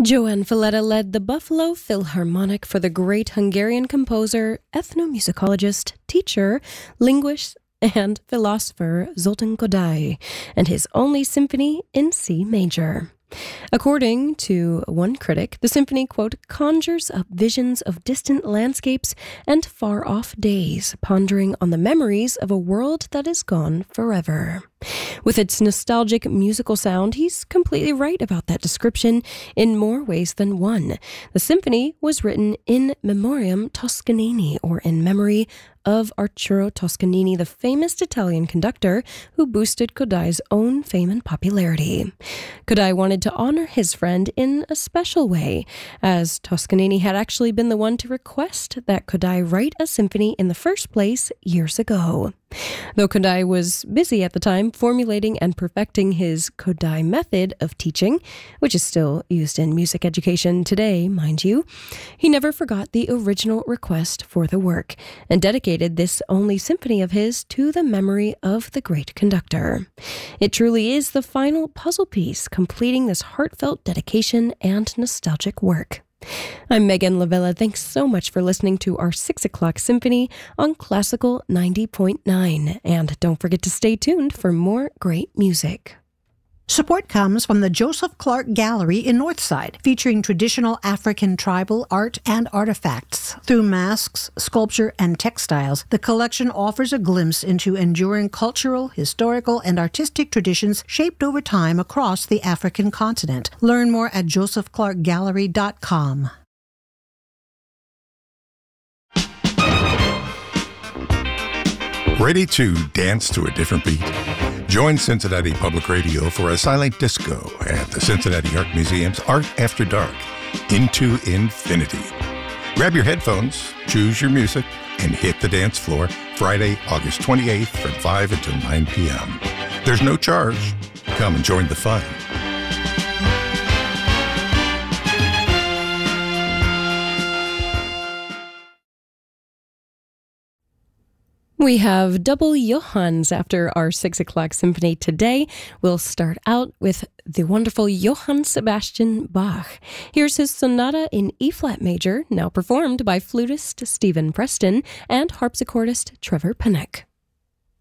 Johann Falletta led the Buffalo Philharmonic for the great Hungarian composer, ethnomusicologist, teacher, linguist, and philosopher Zoltán Kodály, and his only symphony in C major. According to one critic, the symphony, quote, conjures up visions of distant landscapes and far-off days, pondering on the memories of a world that is gone forever. With its nostalgic musical sound, he's completely right about that description in more ways than one. The symphony was written in memoriam Toscanini, or in memory of Arturo Toscanini, the famous Italian conductor who boosted Kodály's own fame and popularity. Kodály wanted to honor his friend in a special way, as Toscanini had actually been the one to request that Kodály write a symphony in the first place years ago. Though Kodály was busy at the time formulating and perfecting his Kodály method of teaching, which is still used in music education today, mind you, he never forgot the original request for the work and dedicated this only symphony of his to the memory of the great conductor. It truly is the final puzzle piece completing this heartfelt dedication and nostalgic work. I'm Megan Lavella. Thanks so much for listening to our 6 o'clock symphony on Classical 90.9. And don't forget to stay tuned for more great music. Support comes from the Joseph Clark Gallery in Northside, featuring traditional African tribal art and artifacts. Through masks, sculpture, and textiles, the collection offers a glimpse into enduring cultural, historical, and artistic traditions shaped over time across the African continent. Learn more at josephclarkgallery.com. Ready to dance to a different beat? Join Cincinnati Public Radio for a silent disco at the Cincinnati Art Museum's Art After Dark, Into Infinity. Grab your headphones, choose your music, and hit the dance floor Friday, August 28th from 5 until 9 p.m. There's no charge. Come and join the fun. We have double Johanns after our 6 o'clock symphony today. We'll start out with the wonderful Johann Sebastian Bach. Here's his sonata in E-flat major, now performed by flutist Stephen Preston and harpsichordist Trevor Pennock.